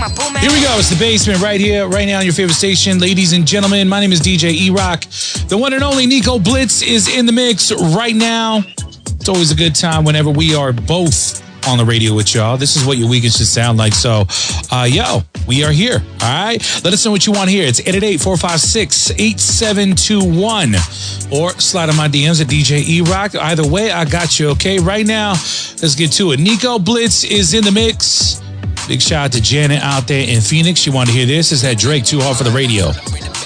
Here we go. It's the basement right here, right now on your favorite station. Ladies and gentlemen, my name is DJ E-Rock. The one and only Nico Blitz is in the mix right now. It's always a good time whenever we are both on the radio with y'all. This is what your weekend should sound like. So, we are here. All right. Let us know what you want to hear. It's 888-456-8721 or slide on my DMs at DJ E-Rock. Either way, I got you. Okay. Right now, let's get to it. Nico Blitz is in the mix. Big shout out to Janet out there in Phoenix. She wanted to hear this. Is that Drake Too Hard for the Radio?